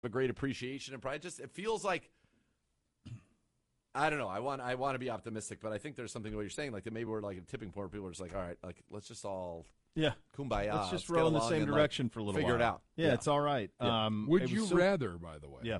a great appreciation and pride. Just it feels like I don't know. I want to be optimistic, but I think there's something to what you're saying, like that maybe we're like at a tipping point where people are just like, all right, like let's just all kumbaya. Let's just roll in the same direction for a little while. Figure it out. Yeah, it's all right. Yeah. Would you rather, by the way? Yeah.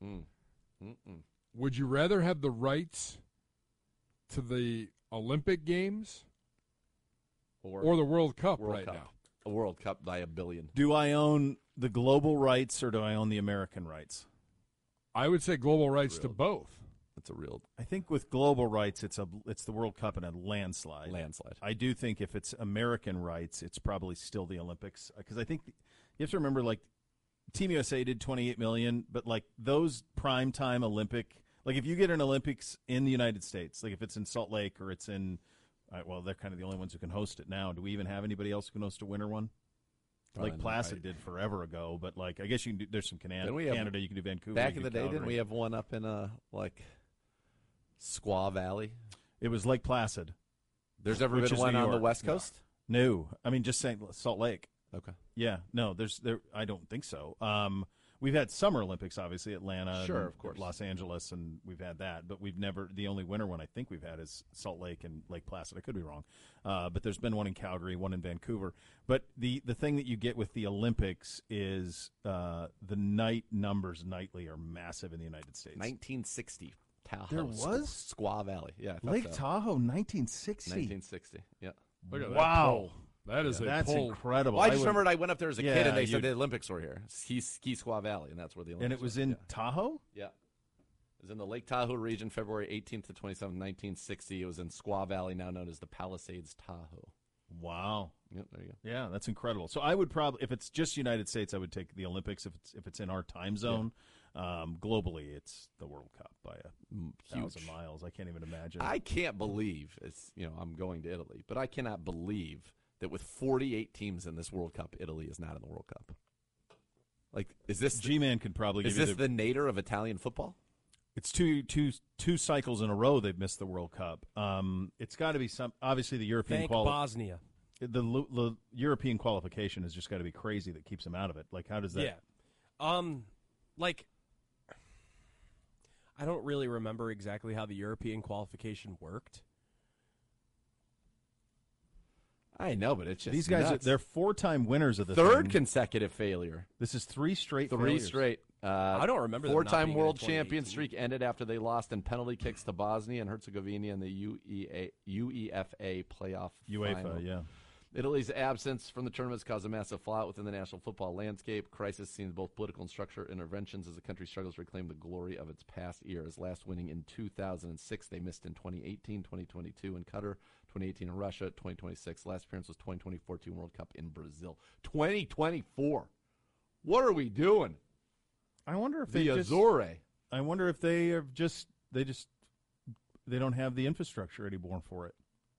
Would you rather have the rights to the Olympic Games or the World Cup now? A World Cup by $1 billion. Do I own the global rights or do I own the American rights? I would say global rights to both. It's a real. I think with global rights, it's the World Cup in a landslide. I do think if it's American rights, it's probably still the Olympics because I think you have to remember, like Team USA did $28 million, but like those primetime Olympic, like if you get an Olympics in the United States, like if it's in Salt Lake or it's in, well, they're kind of the only ones who can host it now. Do we even have anybody else who can host a winter one? Lake Placid did forever ago, but like I guess you can do. There's some Canada. You can do Vancouver. Back in the day, didn't we have one up in like Squaw Valley? It was Lake Placid. There's ever been one on the West Coast? No, I mean just saying Salt Lake. Okay. Yeah, no, there. I don't think so. We've had Summer Olympics, obviously Atlanta, sure, of course, Los Angeles, and we've had that. But we've never. The only winter one I think we've had is Salt Lake and Lake Placid. I could be wrong, but there's been one in Calgary, one in Vancouver. But the thing that you get with the Olympics is the night numbers nightly are massive in the United States. 1960. Tahoe. There was Squaw Valley. Yeah, Lake Tahoe, 1960. 1960. Yeah. Look at wow. That's incredible. Well, I just remembered I went up there as a kid, and they said the Olympics were here. Ski Squaw Valley, and that's where the Olympics And it was in Tahoe? Yeah. It was in the Lake Tahoe region, February 18th to 27th, 1960. It was in Squaw Valley, now known as the Palisades Tahoe. Wow. Yep, there you go. Yeah, that's incredible. So I would probably, if it's just United States, I would take the Olympics. If it's in our time zone, globally, it's the World Cup by 1,000 miles. I can't even imagine. I can't believe I'm going to Italy, but I cannot believe that with 48 teams in this World Cup, Italy is not in the World Cup. Like, is this G-Man could probably give you the nadir of Italian football? It's two cycles in a row they've missed the World Cup. It's got to be obviously the European Bosnia. The European qualification has just got to be crazy that keeps them out of it. Like, how does that? Yeah. I don't really remember exactly how the European qualification worked. I know, but it's just these guys. They're 4-time winners of the third consecutive failure. This is 3 straight. I don't remember. 4-time world champion streak ended after they lost in penalty kicks to Bosnia and Herzegovina in the UEFA playoff final. Yeah. Italy's absence from the tournament has caused a massive fallout within the national football landscape. Crisis seen both political and structural interventions as the country struggles to reclaim the glory of its past years. Last winning in 2006, they missed in 2018, 2022 in Qatar, 2018 in Russia, 2026. Last appearance was 2024 World Cup in Brazil. 2024. What are we doing? I wonder if the Azore. I wonder if they are they don't have the infrastructure anymore for it.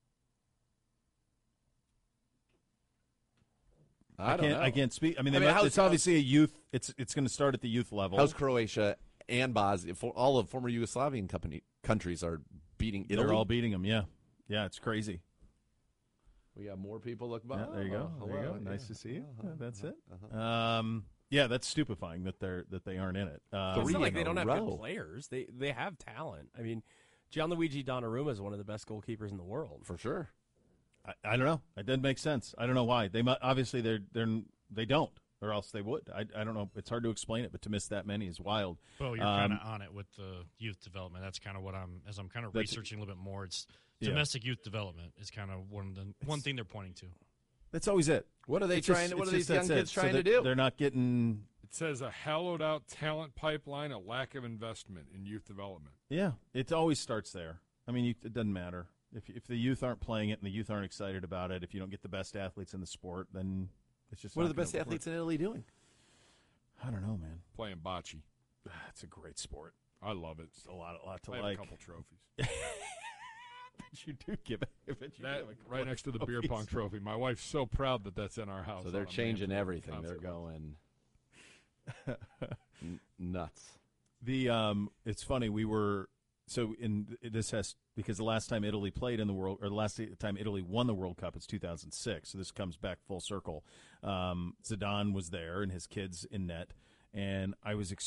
I can't speak. I mean, it's obviously a youth. It's going to start at the youth level. How's Croatia and Bosnia? All of former Yugoslavian countries are beating Italy. They're all beating them. Yeah, it's crazy. We got more people. Look, there you go. There you go. Nice to see you. That's it. Yeah, that's stupefying that they aren't in it. It's not like they don't have good players. They have talent. I mean, Gianluigi Donnarumma is one of the best goalkeepers in the world for sure. I don't know. It doesn't make sense. I don't know why. They obviously they don't, or else they would. I don't know. It's hard to explain it, but to miss that many is wild. Well, you're kind of on it with the youth development. That's kind of what I'm kind of researching a little bit more. It's domestic youth development is kind of one thing they're pointing to. That's always it. What are they trying? What are these young kids trying to do? They're not getting. It says a hollowed out talent pipeline, a lack of investment in youth development. Yeah, it always starts there. I mean, it doesn't matter. If the youth aren't playing it and the youth aren't excited about it, if you don't get the best athletes in the sport, then it's just what are the best athletes in Italy doing? I don't know, man. Playing bocce. It's a great sport. I love it. It's a lot to I like. have a couple trophies. But you do give it. Right next to the beer pong trophy. My wife's so proud that that's in our house. So they're changing everything. They're going nuts. It's funny. We were. So because the last time Italy played in the world, or the last time Italy won the World Cup, it's 2006. So this comes back full circle. Zidane was there and his kids in net, and I was